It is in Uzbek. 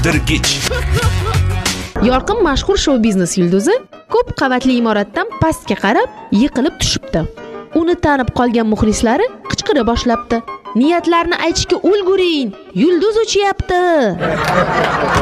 Dirgich. Yorqin mashhur shou-biznes yulduzi ko'p qavatli imoratdan pastga qarab yiqilib tushibdi. Uni tanib qolgan muxlislari qichqira boshlabdi. Niyatlarni aytishga ulguring, yulduz uchyapti.